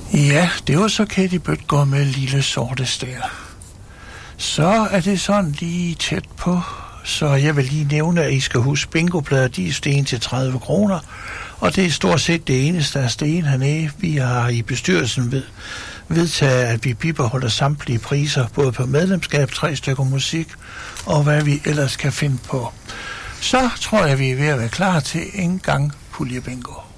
Ja, det var så Katie Bødgaard med Lille Sorte Stær. Så er det sådan lige tæt på, så jeg vil lige nævne, at I skal huske bingoplader, de er sten til 30 kroner, og det er stort set det eneste af sten hernede. Vi har i bestyrelsen vedtaget, at vi bibeholder samtlige priser, både på medlemskab, 3 stykker musik, og hvad vi ellers kan finde på. Så tror jeg, vi er ved at være klar til en gang puljebingo.